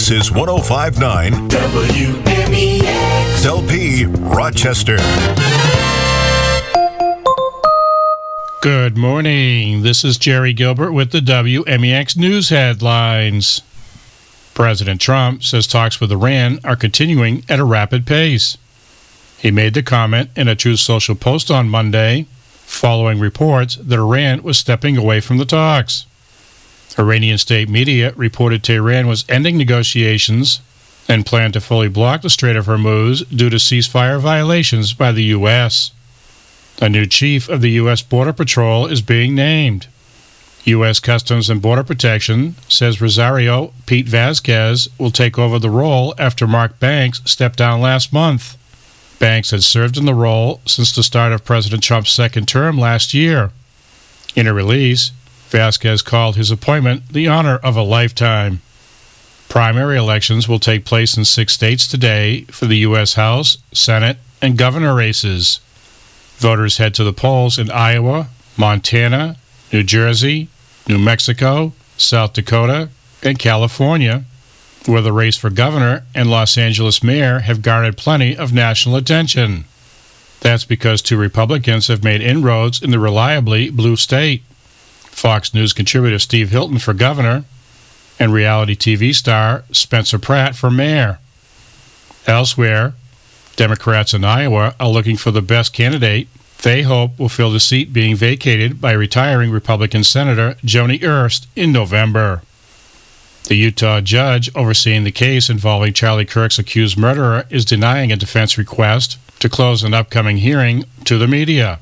This is 105.9 WMEX LP Rochester. Good morning. This is Jerry Gilbert with the WMEX News headlines. President Trump says talks with Iran are continuing at a rapid pace. He made the comment in a Truth Social post on Monday, following reports that Iran was stepping away from the talks. Iranian state media reported Tehran was ending negotiations and planned to fully block the Strait of Hormuz due to ceasefire violations by the U.S. A new chief of the U.S. Border Patrol is being named. U.S. Customs and Border Protection says Rosario Pete Vasquez will take over the role after Mark Banks stepped down last month. Banks had served in the role since the start of President Trump's second term last year. In a release, Vasquez called his appointment the honor of a lifetime. Primary elections will take place in 6 states today for the U.S. House, Senate, and governor races. Voters head to the polls in Iowa, Montana, New Jersey, New Mexico, South Dakota, and California, where the race for governor and Los Angeles mayor have garnered plenty of national attention. That's because 2 Republicans have made inroads in the reliably blue state. Fox News contributor Steve Hilton for governor, and reality TV star Spencer Pratt for mayor. Elsewhere, Democrats in Iowa are looking for the best candidate they hope will fill the seat being vacated by retiring Republican Senator Joni Ernst in November. The Utah judge overseeing the case involving Charlie Kirk's accused murderer is denying a defense request to close an upcoming hearing to the media.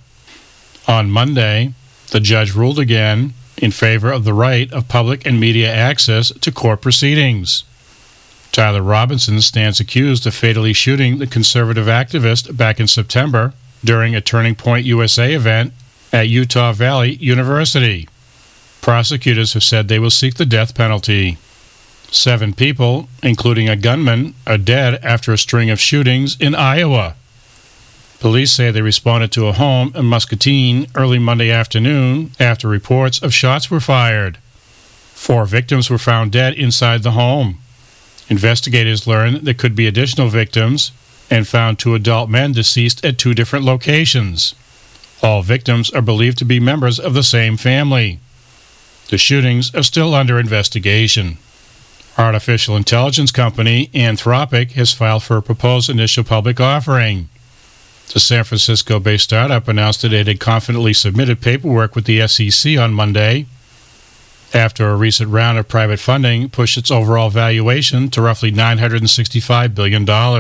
On Monday, the judge ruled again in favor of the right of public and media access to court proceedings. Tyler Robinson stands accused of fatally shooting the conservative activist back in September during a Turning Point USA event at Utah Valley University. Prosecutors have said they will seek the death penalty. 7 people, including a gunman, are dead after a string of shootings in Iowa. Police say they responded to a home in Muscatine early Monday afternoon after reports of shots were fired. 4 victims were found dead inside the home. Investigators learned there could be additional victims and found 2 adult men deceased at 2 different locations. All victims are believed to be members of the same family. The shootings are still under investigation. Artificial intelligence company Anthropic has filed for a proposed initial public offering. The San Francisco-based startup announced that it had confidently submitted paperwork with the SEC on Monday after a recent round of private funding pushed its overall valuation to roughly $965 billion.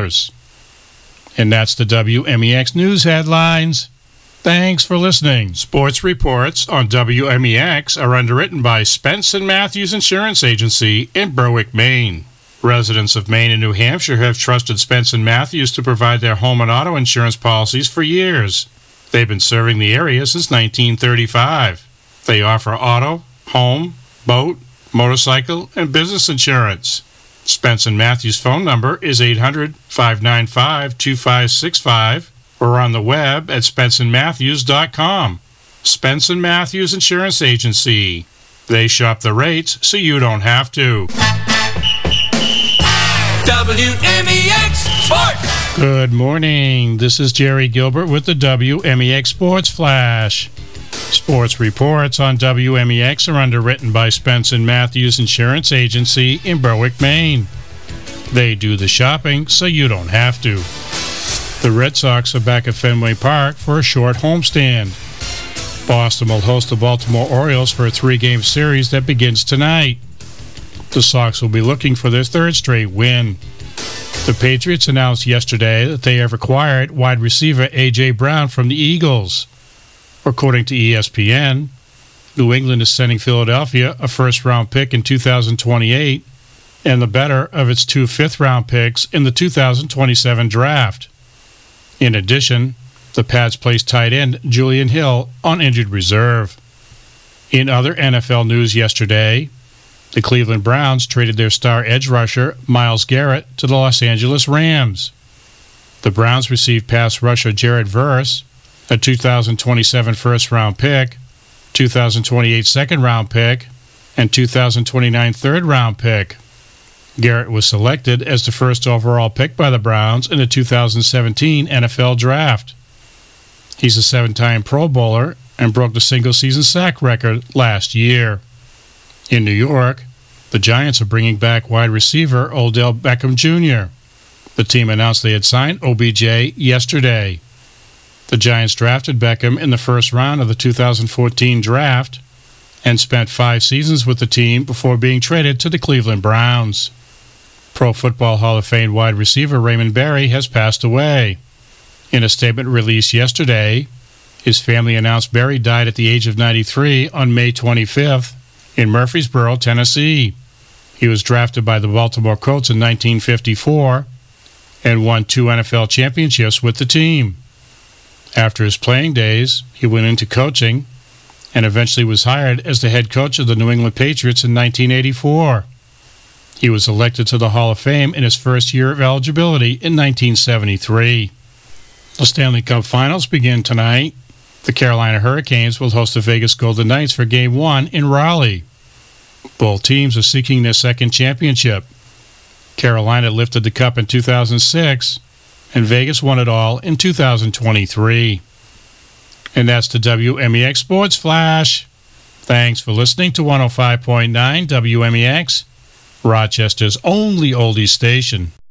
And that's the WMEX News headlines. Thanks for listening. Sports reports on WMEX are underwritten by Spence & Matthews Insurance Agency in Berwick, Maine. Residents of Maine and New Hampshire have trusted Spence & Matthews to provide their home and auto insurance policies for years. They've been serving the area since 1935. They offer auto, home, boat, motorcycle, and business insurance. Spence & Matthews' phone number is 800-595-2565 or on the web at spenceandmatthews.com. Spence & Matthews Insurance Agency. They shop the rates so you don't have to. WMEX Sports. Good morning. This is Jerry Gilbert with the WMEX Sports Flash. Sports reports on WMEX are underwritten by Spence & Matthews Insurance Agency in Berwick, Maine. They do the shopping so you don't have to. The Red Sox are back at Fenway Park for a short homestand. Boston will host the Baltimore Orioles for a 3-game series that begins tonight. The Sox will be looking for their 3rd straight win. The Patriots announced yesterday that they have acquired wide receiver A.J. Brown from the Eagles. According to ESPN, New England is sending Philadelphia a first-round pick in 2028 and the better of its 2 fifth-round picks in the 2027 draft. In addition, the Pats placed tight end Julian Hill on injured reserve. In other NFL news yesterday, the Cleveland Browns traded their star edge rusher Myles Garrett to the Los Angeles Rams. The Browns received pass rusher Jared Verse, a 2027 first-round pick, 2028 second-round pick, and 2029 third-round pick. Garrett was selected as the first overall pick by the Browns in the 2017 NFL Draft. He's a 7-time Pro Bowler and broke the single-season sack record last year. In New York, the Giants are bringing back wide receiver Odell Beckham Jr. The team announced they had signed OBJ yesterday. The Giants drafted Beckham in the first round of the 2014 draft and spent 5 seasons with the team before being traded to the Cleveland Browns. Pro Football Hall of Fame wide receiver Raymond Berry has passed away. In a statement released yesterday, his family announced Berry died at the age of 93 on May 25th in Murfreesboro, Tennessee. He was drafted by the Baltimore Colts in 1954 and won 2 NFL championships with the team. After his playing days, he went into coaching and eventually was hired as the head coach of the New England Patriots in 1984. He was elected to the Hall of Fame in his first year of eligibility in 1973. The Stanley Cup Finals begin tonight. The Carolina Hurricanes will host the Vegas Golden Knights for Game 1 in Raleigh. Both teams are seeking their second championship. Carolina lifted the cup in 2006, and Vegas won it all in 2023. And that's the WMEX Sports Flash. Thanks for listening to 105.9 WMEX, Rochester's only oldies station.